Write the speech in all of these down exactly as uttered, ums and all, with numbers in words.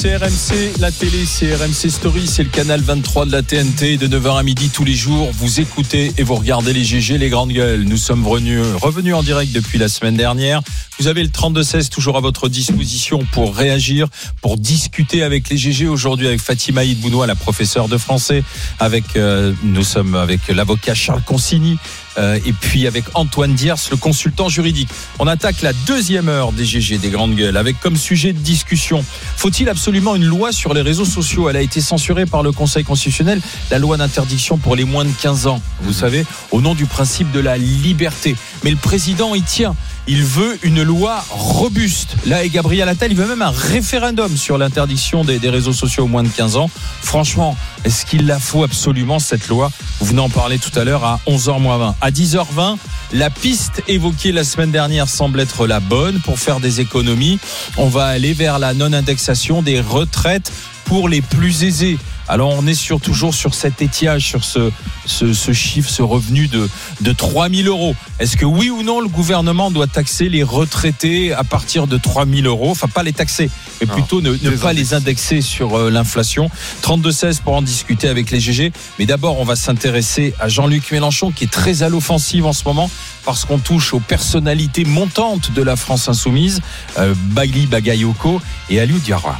c'est R M C, la télé, c'est R M C Story, c'est le canal vingt-trois de la T N T. De neuf heures à midi tous les jours, vous écoutez et vous regardez les G G, les grandes gueules. Nous sommes revenus, revenus en direct depuis la semaine dernière. Vous avez le trente-deux seize toujours à votre disposition pour réagir, pour discuter avec les G G. Aujourd'hui avec Fatima Aïd Bounoua, la professeure de français. Avec, euh, nous sommes avec l'avocat Charles Consigny. Euh, et puis avec Antoine Diers, le consultant juridique. On attaque la deuxième heure des G G, des grandes gueules, avec comme sujet de discussion: faut-il absolument une loi sur les réseaux sociaux? Elle a été censurée par le Conseil constitutionnel, la loi d'interdiction pour les moins de quinze ans, vous mmh. savez, au nom du principe de la liberté. Mais le président y tient. Il veut une loi robuste. Là, et Gabriel Attal, il veut même un référendum sur l'interdiction des, des réseaux sociaux aux moins de quinze ans. Franchement, est-ce qu'il la faut absolument, cette loi? Vous venez en parler tout à l'heure à onze heures moins vingt. À dix heures vingt, la piste évoquée la semaine dernière semble être la bonne. Pour faire des économies, on va aller vers la non-indexation des retraites pour les plus aisés. Alors on est sur, toujours sur cet étiage, sur ce, ce, ce chiffre, ce revenu de, de trois mille euros. Est-ce que oui ou non le gouvernement doit taxer les retraités à partir de trois mille euros? Enfin, pas les taxer, mais plutôt non, ne, ne pas les indexer sur euh, l'inflation. trente-deux seize pour en discuter avec les G G. Mais d'abord, on va s'intéresser à Jean-Luc Mélenchon, qui est très à l'offensive en ce moment, parce qu'on touche aux personnalités montantes de la France insoumise, euh, Bali Bagayoko et Aliou Diarra.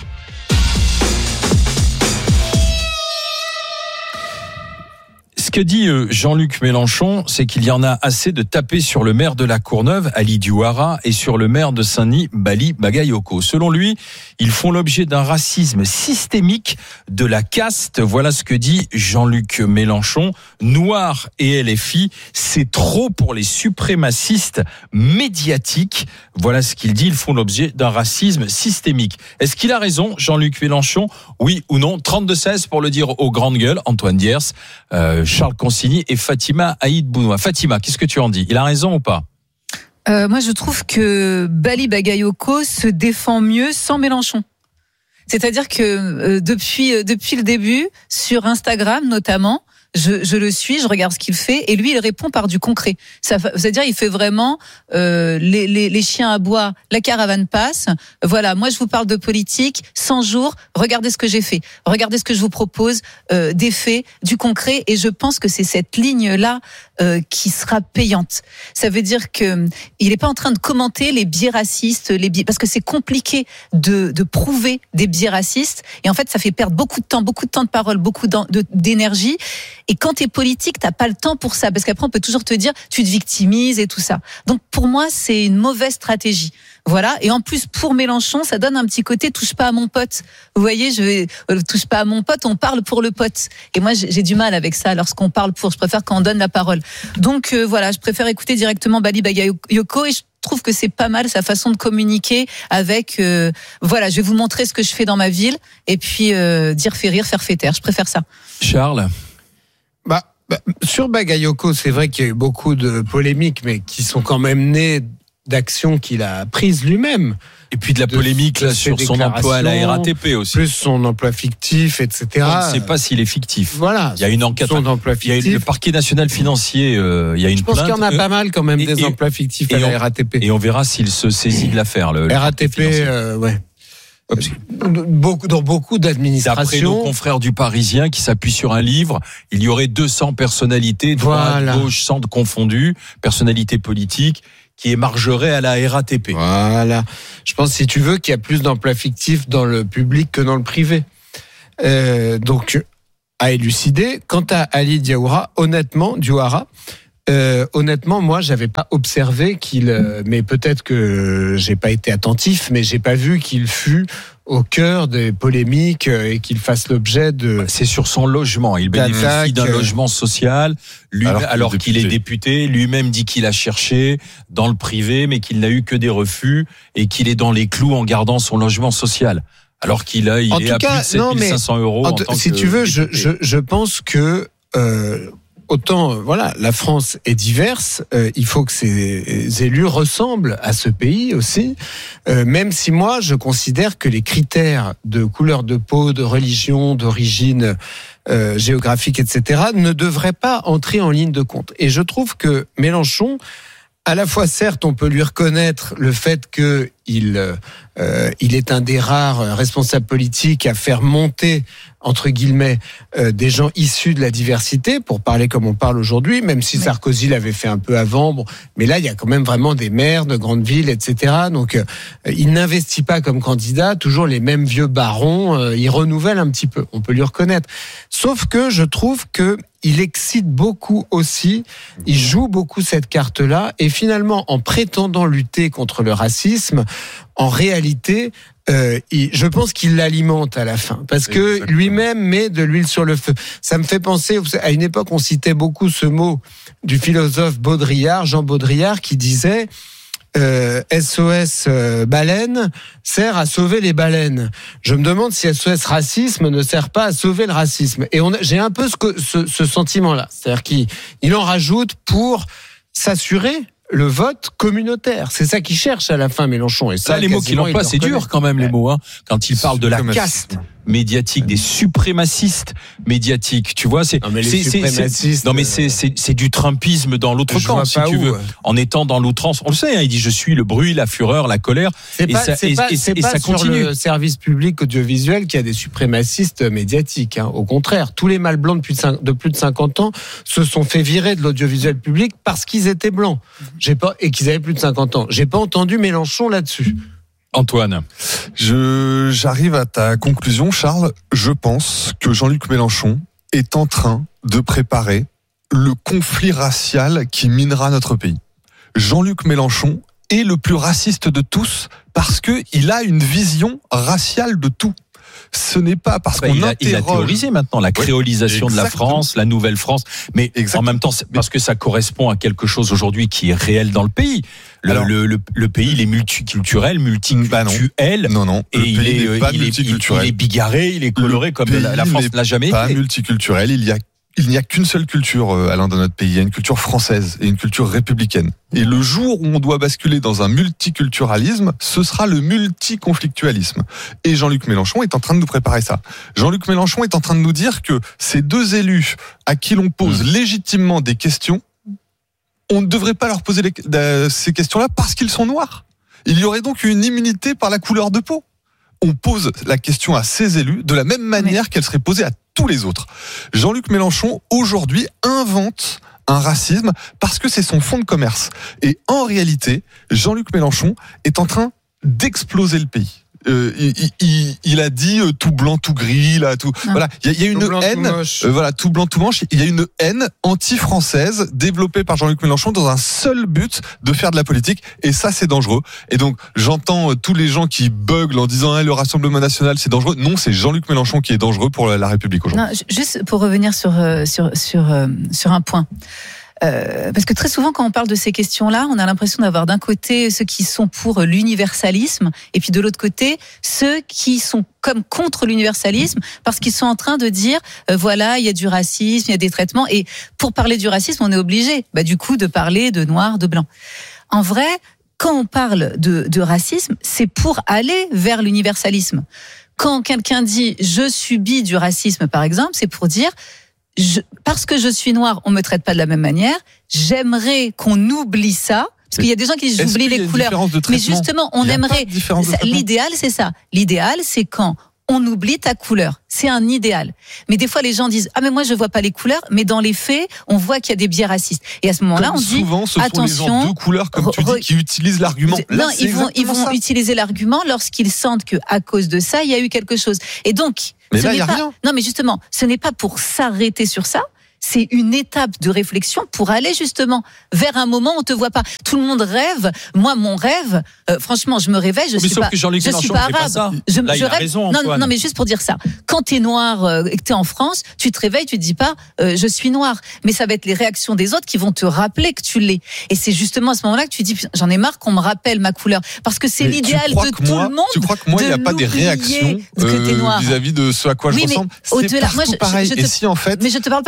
Ce que dit Jean-Luc Mélenchon, c'est qu'il y en a assez de taper sur le maire de la Courneuve, Ali Diouara, et sur le maire de Saint-Denis, Bali Bagayoko. Selon lui, ils font l'objet d'un racisme systémique de la caste. Voilà ce que dit Jean-Luc Mélenchon. Noir et L F I, c'est trop pour les suprémacistes médiatiques. Voilà ce qu'il dit, ils font l'objet d'un racisme systémique. Est-ce qu'il a raison, Jean-Luc Mélenchon? Oui ou non? trente-deux seize pour le dire aux grandes gueules. Antoine Diers, euh, Charles Consigny et Fatima Aïd Bounoua. Fatima, qu'est-ce que tu en dis? Il a raison ou pas? euh, Moi, je trouve que Bali Bagayoko se défend mieux sans Mélenchon. C'est-à-dire que euh, depuis, euh, depuis le début, sur Instagram notamment, Je, je le suis, je regarde ce qu'il fait, et lui, il répond par du concret. Ça, c'est-à-dire, il fait vraiment euh, les, les, les chiens aboient, la caravane passe. Voilà, moi, je vous parle de politique, cent jours, regardez ce que j'ai fait, regardez ce que je vous propose, euh, des faits, du concret, et je pense que c'est cette ligne-là euh, qui sera payante. Ça veut dire que il n'est pas en train de commenter les biais racistes, les biais, parce que c'est compliqué de, de prouver des biais racistes, et en fait, ça fait perdre beaucoup de temps, beaucoup de temps de parole, beaucoup de, d'énergie. Et quand t'es politique, t'as pas le temps pour ça, parce qu'après on peut toujours te dire tu te victimises et tout ça. Donc pour moi c'est une mauvaise stratégie. Voilà. Et en plus pour Mélenchon, ça donne un petit côté touche pas à mon pote. Vous voyez, je vais, euh, touche pas à mon pote, on parle pour le pote. Et moi j'ai, j'ai du mal avec ça lorsqu'on parle pour. Je préfère quand on donne la parole. Donc euh, voilà, je préfère écouter directement Bali Bagayoko, et je trouve que c'est pas mal sa façon de communiquer avec euh, voilà, je vais vous montrer ce que je fais dans ma ville, et puis euh, dire fait rire, faire fait taire. Je préfère ça. Charles. Bah, bah, sur Bagayoko, c'est vrai qu'il y a eu beaucoup de polémiques, mais qui sont quand même nées d'actions qu'il a prises lui-même. Et puis de la polémique de, là, de sur son emploi à la R A T P aussi. Plus son emploi fictif, et cetera. On ne sait pas s'il est fictif. Voilà. Il y a une enquête. Son emploi fictif. Il y a le parquet national financier. Euh, il y a une Je pense plainte. qu'il y en a pas mal quand même et, des et, emplois fictifs à la on, R A T P. Et on verra s'il se saisit de l'affaire. Le, le R A T P, euh, ouais. Beaucoup, dans beaucoup d'administrations. D'après nos confrères du Parisien qui s'appuient sur un livre, il y aurait deux cents personnalités, droite, voilà. gauche, centre confondus, personnalités politiques, qui émargeraient à la R A T P. Voilà. Je pense, si tu veux, qu'il y a plus d'emplois fictifs dans le public que dans le privé. Euh, donc, à élucider. Quant à Ali Diawara, honnêtement, Diawara, Euh, honnêtement, moi, j'avais pas observé qu'il, euh, mais peut-être que j'ai pas été attentif, mais j'ai pas vu qu'il fût au cœur des polémiques et qu'il fasse l'objet de. C'est sur son logement. Il bénéficie d'un logement social, lui, alors, alors qu'il, qu'il est député. Lui-même dit qu'il a cherché dans le privé, mais qu'il n'a eu que des refus et qu'il est dans les clous en gardant son logement social. Alors qu'il a, il en est à cas, plus de sept mille cinq cents euros. En en en tant si que tu veux, je, député. je, je pense que. Euh, Autant, voilà, la France est diverse, euh, il faut que ces élus ressemblent à ce pays aussi, euh, même si moi, je considère que les critères de couleur de peau, de religion, d'origine euh, géographique, et cetera, ne devraient pas entrer en ligne de compte. Et je trouve que Mélenchon à la fois, certes, on peut lui reconnaître le fait que il, euh, il est un des rares responsables politiques à faire monter, entre guillemets, euh, des gens issus de la diversité, pour parler comme on parle aujourd'hui, même si oui. Sarkozy l'avait fait un peu avant. Bon, mais là, il y a quand même vraiment des maires de grandes villes, et cetera. Donc, euh, il n'investit pas comme candidat toujours les mêmes vieux barons. Euh, il renouvelle un petit peu. On peut lui reconnaître. Sauf que je trouve que il excite beaucoup aussi, il joue beaucoup cette carte-là, et finalement, en prétendant lutter contre le racisme, en réalité, euh, il, je pense qu'il l'alimente à la fin, parce que Exactement. Lui-même met de l'huile sur le feu. Ça me fait penser, à une époque, on citait beaucoup ce mot du philosophe Baudrillard, Jean Baudrillard, qui disait... Euh, S O S euh, baleine sert à sauver les baleines. Je me demande si S O S racisme ne sert pas à sauver le racisme. Et on a, j'ai un peu ce, ce, ce sentiment-là. C'est-à-dire qu'il il en rajoute pour s'assurer le vote communautaire. C'est ça qu'il cherche à la fin, Mélenchon. Et ça, ça les mots qu'il emploie, c'est dur quand même, les mots. Hein. Quand il parle de la caste médiatique, des suprémacistes médiatiques, tu vois, c'est non mais, c'est, c'est, c'est, non, mais c'est, c'est, c'est du trumpisme dans l'autre je camp, si tu veux, en étant dans l'outrance. On le sait, hein, il dit je suis le bruit, la fureur, la colère, c'est et pas, ça, c'est et, pas, et, c'est et pas ça sur continue. Le service public audiovisuel qu'il y a des suprémacistes médiatiques. Hein. Au contraire, tous les mâles blancs depuis de plus de cinquante ans se sont fait virer de l'audiovisuel public parce qu'ils étaient blancs. J'ai pas et qu'ils avaient plus de cinquante ans. J'ai pas entendu Mélenchon là-dessus. Antoine, je j'arrive à ta conclusion, Charles. Je pense que Jean-Luc Mélenchon est en train de préparer le conflit racial qui minera notre pays. Jean-Luc Mélenchon est le plus raciste de tous parce que il a une vision raciale de tout. Ce n'est pas parce bah, qu'on il a, interroge... il a théorisé maintenant la créolisation oui, de la France, la nouvelle France, mais exactement. En même temps, c'est parce que ça correspond à quelque chose aujourd'hui qui est réel dans le pays. Le, Alors, le, le, le pays, il est multiculturel, multicultuel. Bah non. non, non. Et il est, il, est, il, il est bigarré, il est coloré le comme la, la France ne l'a jamais été. Pas multiculturel, il y a Il n'y a qu'une seule culture, Alain, dans notre pays. Il y a une culture française et une culture républicaine. Et le jour où on doit basculer dans un multiculturalisme, ce sera le multiconflictualisme. Et Jean-Luc Mélenchon est en train de nous préparer ça. Jean-Luc Mélenchon est en train de nous dire que ces deux élus à qui l'on pose mmh. légitimement des questions, on ne devrait pas leur poser les, euh, ces questions-là parce qu'ils sont noirs. Il y aurait donc une immunité par la couleur de peau. On pose la question à ces élus de la même manière Mais... qu'elle serait posée à tous les autres. Jean-Luc Mélenchon, aujourd'hui, invente un racisme parce que c'est son fonds de commerce. Et en réalité, Jean-Luc Mélenchon est en train d'exploser le pays. Euh, il, il, il a dit euh, tout blanc, tout gris, là, tout. Non. Voilà, il y a, il y a une tout blanc, haine, euh, voilà, tout blanc, tout moche. Il y a une haine anti-française développée par Jean-Luc Mélenchon dans un seul but de faire de la politique. Et ça, c'est dangereux. Et donc, j'entends euh, tous les gens qui buglent en disant eh, le Rassemblement national, c'est dangereux. Non, c'est Jean-Luc Mélenchon qui est dangereux pour la, la République aujourd'hui. Non, juste pour revenir sur euh, sur sur euh, sur un point. Euh, parce que très souvent, quand on parle de ces questions-là, on a l'impression d'avoir d'un côté ceux qui sont pour l'universalisme et puis de l'autre côté ceux qui sont comme contre l'universalisme parce qu'ils sont en train de dire euh, voilà, il y a du racisme, il y a des traitements et pour parler du racisme, on est obligé bah, du coup de parler de noir, de blanc. En vrai, quand on parle de, de racisme, c'est pour aller vers l'universalisme. Quand quelqu'un dit je subis du racisme, par exemple, c'est pour dire Je, parce que je suis noire, on me traite pas de la même manière. J'aimerais qu'on oublie ça. Parce qu'il y a des gens qui disent j'oublie les couleurs. Mais justement, on aimerait. L'idéal, c'est ça. L'idéal, c'est quand on oublie ta couleur. C'est un idéal. Mais des fois, les gens disent ah mais moi je vois pas les couleurs. Mais dans les faits, on voit qu'il y a des biais racistes. Et à ce moment-là, comme on dit souvent, ce attention. Sont les gens de couleur, comme tu dis, qui utilisent l'argument. Là, non, ils vont ils vont ça. utiliser l'argument lorsqu'ils sentent que à cause de ça, il y a eu quelque chose. Et donc. Mais ce là, il y a pas, rien. Non, mais justement, ce n'est pas pour s'arrêter sur ça. C'est une étape de réflexion pour aller justement vers un moment où on te voit pas. Tout le monde rêve. Moi, mon rêve, euh, franchement, je me réveille, je mais suis pas, que Jean-Luc je suis pas arabe. Pas je, Là, je il a rêve. raison, non, non, mais juste pour dire ça. Quand t'es noir euh, et que t'es en France, tu te réveilles, tu te dis pas, euh, je suis noir. Mais ça va être les réactions des autres qui vont te rappeler que tu l'es. Et c'est justement à ce moment-là que tu dis, j'en ai marre qu'on me rappelle ma couleur, parce que c'est mais l'idéal de tout moi, le monde. Tu crois que moi, il n'y a pas des réactions euh, vis-à-vis de ce à quoi je oui, ressemble? C'est partout moi, je, pareil. je te, et si en fait, mais je te parle pas d'un inconfort.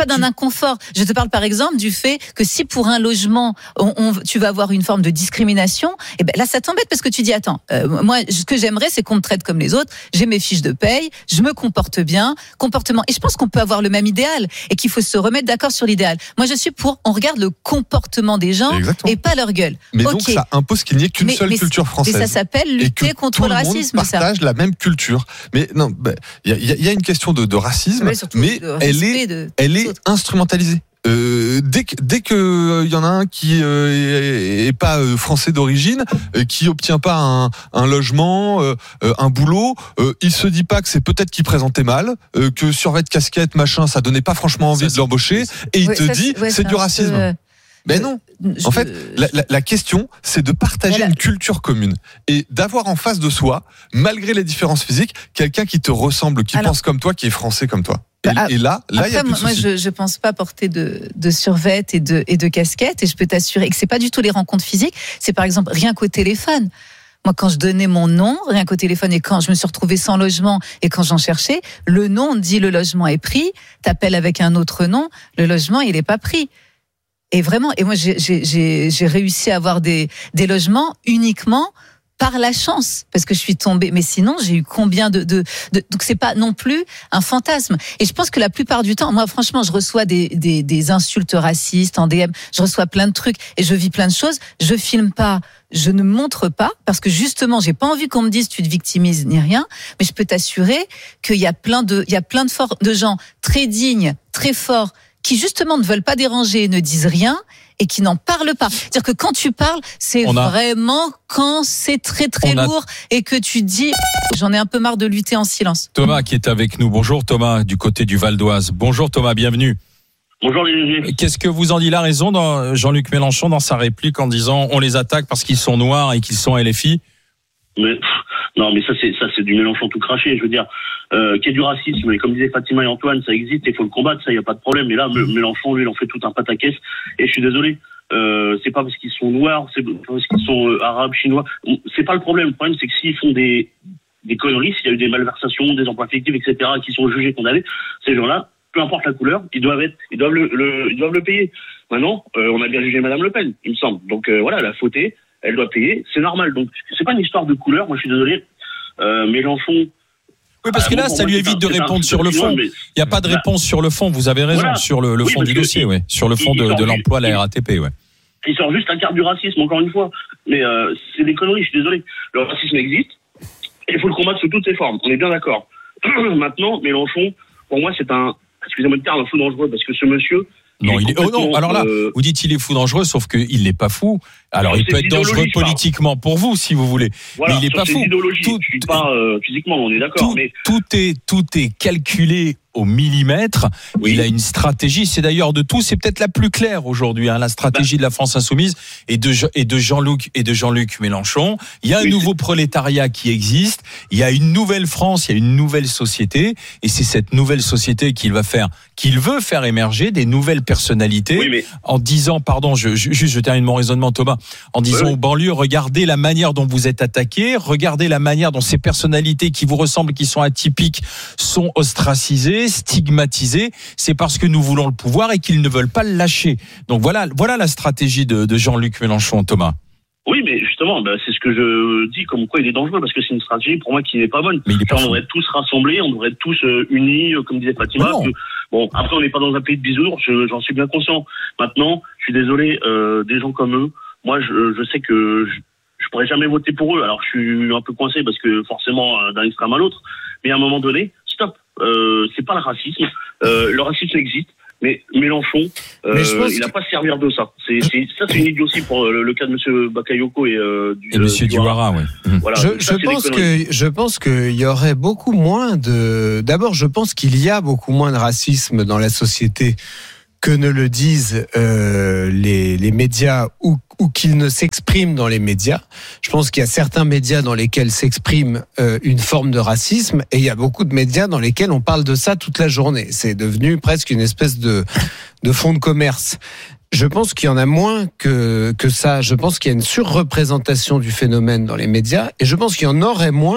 confort. Je te parle par exemple du fait que si pour un logement, on, on, tu vas avoir une forme de discrimination, et ben là ça t'embête parce que tu dis attends, euh, moi ce que j'aimerais c'est qu'on me traite comme les autres, j'ai mes fiches de paye, je me comporte bien, comportement. Et je pense qu'on peut avoir le même idéal et qu'il faut se remettre d'accord sur l'idéal. Moi je suis pour, on regarde le comportement des gens Exactement. Et pas leur gueule. Mais okay. donc ça impose qu'il n'y ait qu'une mais, seule mais, culture française. Mais ça s'appelle lutter contre le, le racisme. Ça. Partage la même culture. Mais non, il bah, y, a, y a une question de, de racisme, ouais, mais de elle est, de, elle est instrumentalisée. Euh, dès que dès que il y en a un qui euh, est, est pas euh, français d'origine, euh, qui obtient pas un, un logement, euh, un boulot, euh, il se dit pas que c'est peut-être qu'il présentait mal, euh, que survêt casquette machin, ça donnait pas franchement envie ça, de l'embaucher, et il ouais, te ça, dit ouais, c'est du racisme. Peu... Ben non. Je... En fait, la, la, la question, c'est de partager voilà. une culture commune et d'avoir en face de soi, malgré les différences physiques, quelqu'un qui te ressemble, qui Alors, pense comme toi, qui est français comme toi. Et, bah, et là, là, il y a plus de moi, soucis. je, je pense pas porter de, de survêt et de, et de casquette, et je peux t'assurer que c'est pas du tout les rencontres physiques. C'est par exemple rien qu'au téléphone. Moi, quand je donnais mon nom, rien qu'au téléphone, et quand je me suis retrouvée sans logement, et quand j'en cherchais, le nom dit le logement est pris. T'appelles avec un autre nom, le logement il est pas pris. Et vraiment, et moi j'ai, j'ai, j'ai réussi à avoir des, des logements uniquement par la chance, parce que je suis tombée. Mais sinon, j'ai eu combien de, de, de donc c'est pas non plus un fantasme. Et je pense que la plupart du temps, moi franchement, je reçois des, des, des insultes racistes en D M, je reçois plein de trucs et je vis plein de choses. Je filme pas, je ne montre pas, parce que justement, j'ai pas envie qu'on me dise tu te victimises ni rien. Mais je peux t'assurer qu'il y a plein de, il y a plein de, for- de gens très dignes, très forts, qui justement ne veulent pas déranger et ne disent rien et qui n'en parlent pas. C'est-à-dire que quand tu parles, c'est a... vraiment quand c'est très très a... lourd et que tu dis j'en ai un peu marre de lutter en silence. Thomas qui est avec nous. Bonjour Thomas du côté du Val d'Oise. Bonjour Thomas, bienvenue. Bonjour les Qu'est-ce que vous en dit la raison dans Jean-Luc Mélenchon dans sa réplique en disant on les attaque parce qu'ils sont noirs et qu'ils sont L F I? Mais non, mais ça c'est ça c'est du Mélenchon tout craché. Je veux dire, euh, qu'il y ait du racisme, et comme disaient Fatima et Antoine, ça existe et il faut le combattre, ça y a pas de problème. Mais là, mmh. Mélenchon, lui, il en fait tout un pataquès. Et je suis désolé, euh, c'est pas parce qu'ils sont noirs, c'est pas parce qu'ils sont euh, arabes, chinois. C'est pas le problème. Le problème, c'est que s'ils font des des conneries, s'il y a eu des malversations, des emplois fictifs, et cetera, qui sont jugés, condamnés, ces gens-là, peu importe la couleur, ils doivent être, ils doivent le, le ils doivent le payer. Maintenant, euh, on a bien jugé Madame Le Pen, il me semble. Donc euh, voilà, elle a fauté. Elle doit payer, c'est normal. Donc, c'est pas une histoire de couleur. Moi, je suis désolé. Euh, Mélenchon. Oui, parce que là, ça lui évite de répondre sur le fond. Il n'y a pas de réponse sur le fond. Vous avez raison, voilà. sur le, le oui, fond du dossier, ouais. Sur le fond de, de l'emploi à la R A T P, ouais. Il sort juste la carte du racisme, encore une fois. Mais euh, c'est des conneries, je suis désolé. Le racisme existe. Et il faut le combattre sous toutes ses formes. On est bien d'accord. Maintenant, Mélenchon, pour moi, c'est un, excusez-moi de dire, un fou dangereux, parce que ce monsieur. Non, il est, oh non, alors là, euh... vous dites il est fou dangereux, sauf qu'il n'est pas fou. Alors, non, il peut être dangereux politiquement pour vous, si vous voulez. Voilà, mais il n'est pas fou. Tout, je suis pas, euh, physiquement, on est d'accord. Tout, mais... tout est, tout est calculé au millimètre. Oui. Il a une stratégie. C'est d'ailleurs de tout. C'est peut-être la plus claire aujourd'hui, hein, la stratégie bah. de la France insoumise et de, et de Jean-Luc et de Jean-Luc Mélenchon. Il y a un oui, nouveau c'est... prolétariat qui existe. Il y a une nouvelle France. Il y a une nouvelle société. Et c'est cette nouvelle société qu'il va faire, qu'il veut faire émerger des nouvelles personnalités. Oui, mais... En disant, pardon, je, je, juste je termine mon raisonnement, Thomas. En disant oui. aux banlieues, regardez la manière dont vous êtes attaqués. Regardez la manière dont ces personnalités qui vous ressemblent, qui sont atypiques, sont ostracisées, stigmatisés, c'est parce que nous voulons le pouvoir et qu'ils ne veulent pas le lâcher. Donc voilà, voilà la stratégie de, de Jean-Luc Mélenchon, Thomas. Oui, mais justement, bah, c'est ce que je dis, comme quoi il est dangereux, parce que c'est une stratégie pour moi qui n'est pas bonne. Mais il est pas on devrait être tous rassemblés, on devrait être tous euh, unis, euh, comme disait Fatima. Que, bon, après on n'est pas dans un pays de bisounours, je, j'en suis bien conscient. Maintenant, je suis désolé, euh, des gens comme eux, moi je, je sais que je, je pourrais jamais voter pour eux. Alors je suis un peu coincé parce que forcément d'un extrême à l'autre, mais à un moment donné, stop. Euh, c'est pas le racisme. Euh, le racisme existe, mais Mélenchon, euh, mais il n'a pas à se servir de ça. C'est, c'est, ça, c'est une idiotie pour le, le cas de M. Bakayoko et, euh, du, et M. Diawara. Ouais. Voilà, je, ça, je pense que je pense qu'il y aurait beaucoup moins de. D'abord, je pense qu'il y a beaucoup moins de racisme dans la société que ne le disent euh, les, les médias ou, ou qu'ils ne s'expriment dans les médias. Je pense qu'il y a certains médias dans lesquels s'exprime euh, une forme de racisme et il y a beaucoup de médias dans lesquels on parle de ça toute la journée. C'est devenu presque une espèce de, de fonds de commerce. Je pense qu'il y en a moins que, que ça. Je pense qu'il y a une surreprésentation du phénomène dans les médias et je pense qu'il y en aurait moins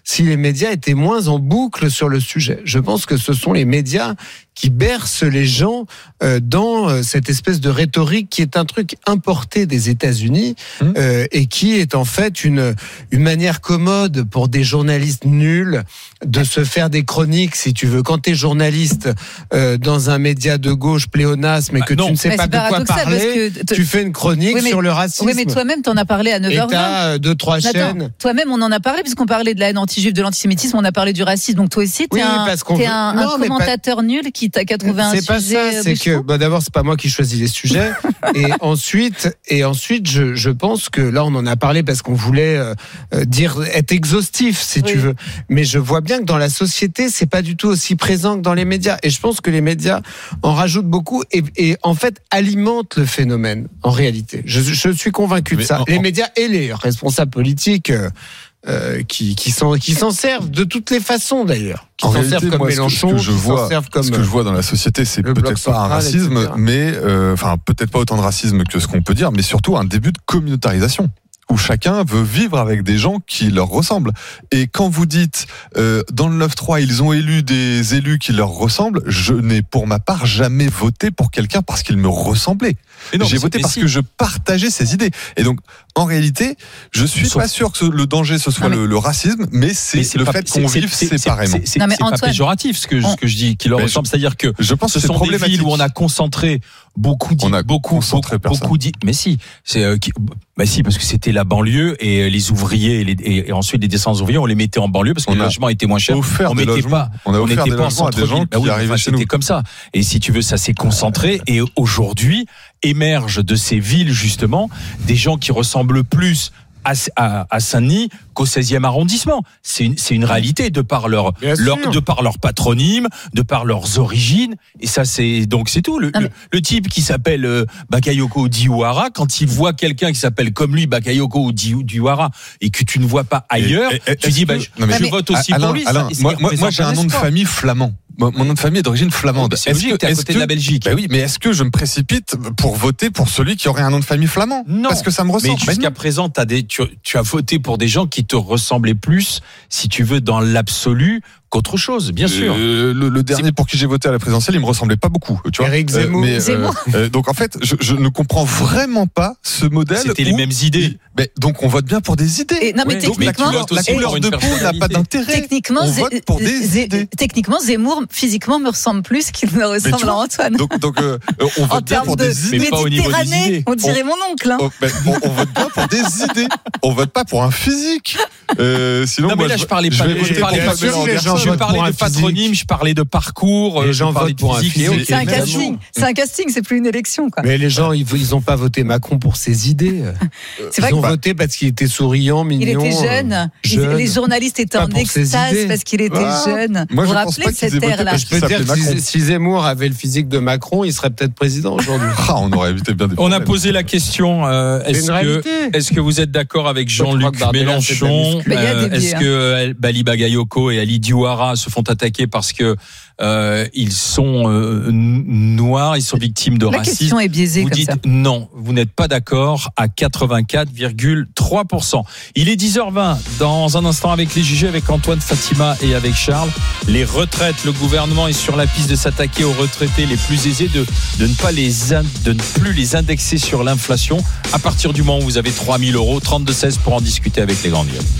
si les médias étaient moins en boucle sur le sujet. Je pense que ce sont les médias qui bercent les gens euh, dans euh, cette espèce de rhétorique qui est un truc importé des États-Unis mmh. euh, et qui est en fait une une manière commode pour des journalistes nuls de se faire des chroniques, si tu veux. Quand tu es journaliste euh, dans un média de gauche pléonasme et que bah, tu ne sais mais pas de quoi parler, tu fais une chronique oui, mais, sur le racisme. Oui, mais toi-même, t'en as parlé à neuf heures vingt. Et t'as euh, deux, trois chaînes. Attends, toi-même, on en a parlé puisqu'on parlait de la haine anti-juive, de l'antisémitisme, on a parlé du racisme. Donc toi aussi, t'es oui, un, t'es veut... un, non, un commentateur pas... nul qui t'a quatre-vingts C'est pas ça, c'est que bah, d'abord c'est pas moi qui choisis les sujets et ensuite et ensuite je je pense que là on en a parlé parce qu'on voulait euh, dire être exhaustif si oui. tu veux, mais je vois bien que dans la société c'est pas du tout aussi présent que dans les médias et je pense que les médias en rajoutent beaucoup et, et en fait alimentent le phénomène en réalité. Je, je suis convaincu de mais ça. En, les médias et les responsables politiques. Euh, Euh, qui qui s'en qui s'en servent de toutes les façons d'ailleurs. Qui en s'en réalité, servent comme moi, Mélenchon, ce que, ce que je vois, comme ce que je vois dans la société, c'est peut-être pas un racisme, et cetera mais euh, enfin peut-être pas autant de racisme que ce qu'on peut dire, mais surtout un début de communautarisation. Où chacun veut vivre avec des gens qui leur ressemblent. Et quand vous dites euh, dans le neuf trois, ils ont élu des élus qui leur ressemblent, je n'ai pour ma part jamais voté pour quelqu'un parce qu'il me ressemblait. Non, J'ai voté parce si. que je partageais ses idées. Et donc, en réalité, je suis Sauf... pas sûr que le danger ce soit non, mais... le, le racisme, mais c'est, mais c'est le pas, fait qu'on c'est, vive c'est, séparément. C'est, c'est, c'est, c'est Antoine... pas péjoratif ce que, on... ce que je dis, qui leur mais ressemble. Je... C'est-à-dire que je pense ce que sont des villes où on a concentré beaucoup, dit, beaucoup, beaucoup, beaucoup dit. Mais si, c'est, euh, qui... bah si, parce que c'était la banlieue et les ouvriers et, les, et, et ensuite les descendants ouvriers, on les mettait en banlieue parce que on le logement était moins cher. On mettait pas, on, on n'était pas en centre-ville. Bah oui, enfin, c'était nous. Comme ça. Et si tu veux, ça s'est concentré. Et aujourd'hui, émergent de ces villes justement des gens qui ressemblent plus à, à, à Saint-Denis qu'au seizième arrondissement. C'est une, c'est une réalité de par leur, leur de par leur patronyme, de par leurs origines. Et ça, c'est donc c'est tout. Le, le, le type qui s'appelle euh, Bakayoko Diawara, quand il voit quelqu'un qui s'appelle comme lui Bakayoko Diawara et que tu ne vois pas ailleurs, et, et, tu dis bah, je, non, je vote aussi Alain, pour lui. Alain, ça, moi, moi, moi j'ai un nom de famille flamand. Mon nom de famille est d'origine flamande. C'est logique, t'es à côté de la Belgique. Bah oui, mais est-ce que je me précipite pour voter pour celui qui aurait un nom de famille flamand ? Non. Parce que ça me ressemble. Mais jusqu'à présent, t'as des, tu, tu as voté pour des gens qui te ressemblaient plus, si tu veux, dans l'absolu, qu'autre chose, bien sûr. Euh, le, le dernier c'est... pour qui j'ai voté à la présidentielle, il me ressemblait pas beaucoup. Tu vois. Éric Zemmour. Euh, mais, Zemmour. Euh, donc en fait, je, je ne comprends vraiment pas ce modèle. C'était où, les mêmes idées. Mais donc on vote bien pour des idées. Et, non mais ouais, techniquement, donc, la couleur de peau n'a pas d'intérêt. Techniquement, on vote pour des Zé, idées. Techniquement, Zemmour physiquement me ressemble plus qu'il ne ressemble à Antoine. Donc, donc euh, on vote bien pour de des idées. Mais pas au niveau des idées. On dirait on, mon oncle. Hein. On, ben, on, on vote bien pour des idées. On vote pas pour un physique. Euh, sinon, non mais moi, là je parlais je pas. Je parlais pas. Je parlais de patronyme. Je parlais de parcours. Les gens votent pour un physique. C'est un casting. C'est un casting. C'est plus une élection quoi. Mais les gens ils ils ont pas voté Macron pour ses idées. C'est vrai ils ont voté parce qu'il était souriant, mignon. Il était jeune. jeune. Les journalistes étaient en extase parce qu'il était ah, jeune. Moi, vous vous rappelez cette ère-là? Je peux dire que si, si Zemmour avait le physique de Macron, il serait peut-être président aujourd'hui. Ah, on aurait évité bien des On a posé la question euh, est-ce que est-ce que vous êtes d'accord avec Jean-Luc Mélenchon euh, Est-ce que euh, Bali Bagayoko et Ali Diawara se font attaquer parce que euh, ils sont euh, noirs, ils sont victimes de la racisme? La question est biaisée vous comme dites ça. Non, vous n'êtes pas d'accord à quatre-vingt-quatre virgule trois pour cent. Il est dix heures vingt. Dans un instant avec les J G, avec Antoine, Fatima et avec Charles. Les retraites, le gouvernement est sur la piste de s'attaquer aux retraités les plus aisés, de, de ne pas les in, de ne plus les indexer sur l'inflation. À partir du moment où vous avez trois mille euros, trente-deux seize pour en discuter avec les grandes gueules.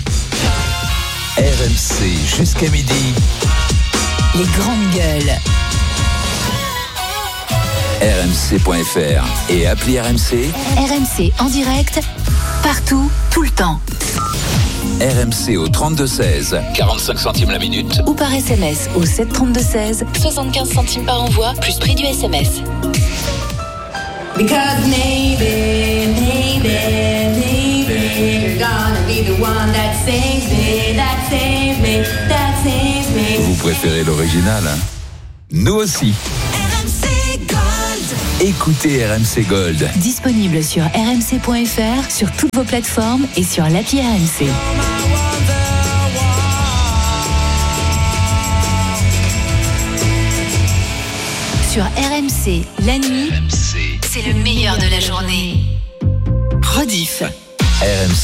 R M C jusqu'à midi. Les grandes gueules. R M C point F R et appli R M C. R M C en direct, partout, tout le temps. R M C au trente-deux seize, quarante-cinq centimes la minute. Ou par S M S au sept trente-deux seize, soixante-quinze centimes par envoi, plus prix du S M S. Because maybe, maybe, maybe you're gonna be the one that saves me, that saves me, that saves me. Vous préférez l'original, hein? Nous aussi. R M C Gold. Écoutez R M C Gold. Disponible sur R M C point F R, sur toutes vos plateformes et sur l'appli R M C. Sur R M C, la nuit, R M C. C'est le meilleur de la journée. Rediff. R M C.